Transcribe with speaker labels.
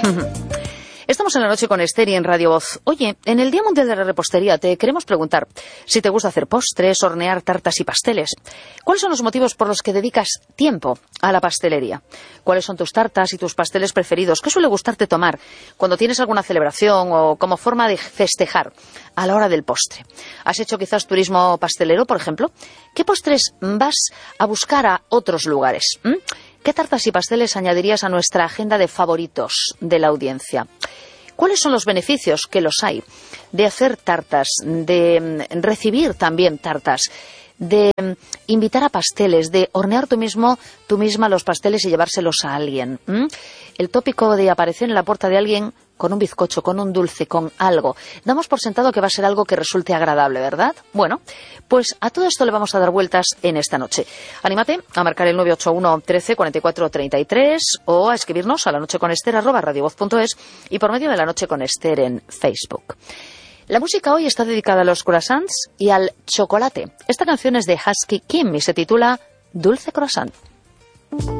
Speaker 1: Estamos en la noche con Esther y en Radio Voz. Oye, en el Día Mundial de la Repostería te queremos preguntar si te gusta hacer postres, hornear tartas y pasteles. ¿Cuáles son los motivos por los que dedicas tiempo a la pastelería? ¿Cuáles son tus tartas y tus pasteles preferidos? ¿Qué suele gustarte tomar cuando tienes alguna celebración o como forma de festejar a la hora del postre? ¿Has hecho quizás turismo pastelero, por ejemplo? ¿Qué postres vas a buscar a otros lugares? ¿Qué tartas y pasteles añadirías a nuestra agenda de favoritos de la audiencia? ¿Cuáles son los beneficios, que los hay, de hacer tartas, de recibir también tartas, de invitar a pasteles, de hornear tú misma los pasteles y llevárselos a alguien? El tópico de aparecer en la puerta de alguien con un bizcocho, con un dulce, con algo. Damos por sentado que va a ser algo que resulte agradable, ¿verdad? Bueno, pues a todo esto le vamos a dar vueltas en esta noche. Anímate a marcar el 981 13 44 33 o a escribirnos a lanocheconester@radiovoz.es y por medio de La Noche con Esther en Facebook. La música hoy está dedicada a los croissants y al chocolate. Esta canción es de Husky Kim y se titula Dulce Croissant.